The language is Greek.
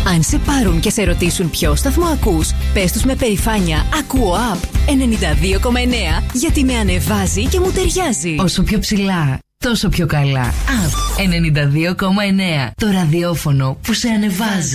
Αν σε πάρουν και σε ρωτήσουν ποιο σταθμό ακούς, πες τους με περηφάνεια «Ακούω Up 92,9» γιατί με ανεβάζει και μου ταιριάζει. Όσο πιο ψηλά, τόσο πιο καλά. Up 92,9. Το ραδιόφωνο που σε ανεβάζει.